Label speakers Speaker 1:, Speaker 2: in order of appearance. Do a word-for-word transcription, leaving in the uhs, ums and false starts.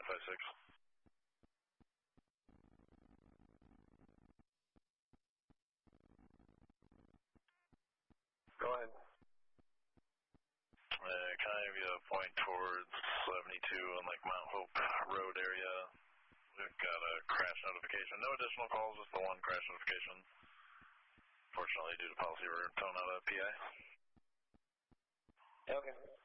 Speaker 1: nine five six.
Speaker 2: Go ahead.
Speaker 1: Uh, can I have you point towards seventy-two on like Mount Hope Road area? We've got a crash notification. No additional calls, just the one crash notification. Fortunately, due to policy, we're towing out a P I.
Speaker 2: Okay.